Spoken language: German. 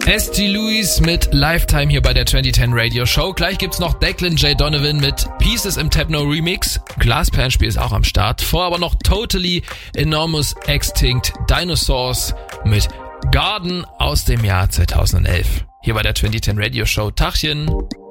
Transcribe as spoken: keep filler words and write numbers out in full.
S G Lewis mit Lifetime hier bei der zwanzig zehn Radio Show. Gleich gibt's noch Declan J. Donovan mit Pieces im Techno Remix. Glasperlenspiel ist auch am Start. Vor aber noch Totally Enormous Extinct Dinosaurs mit Garden aus dem Jahr zweitausendelf. Hier bei der zwanzig zehn Radio Show. Tachchen.